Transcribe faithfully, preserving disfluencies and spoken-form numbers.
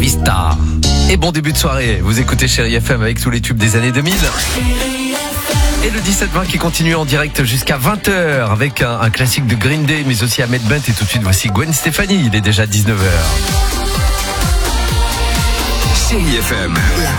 vista. Et bon début de soirée, vous écoutez Chérie F M avec tous les tubes des années deux mille. Et le dix-sept vingt qui continue en direct jusqu'à vingt heures avec un, un classique de Green Day, mais aussi Ahmed Bent. Et tout de suite, voici Gwen Stefani, il est déjà dix-neuf heures. Chérie F M, la